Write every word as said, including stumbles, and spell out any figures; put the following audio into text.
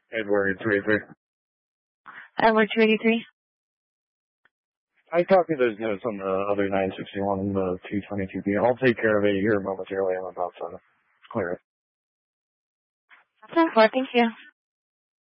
Edward three three. Edward two eighty-three. I copy those notes on the other nine sixty-one and the two twenty-two B. I'll take care of it here momentarily. I'm about to clear it. ten four, thank you.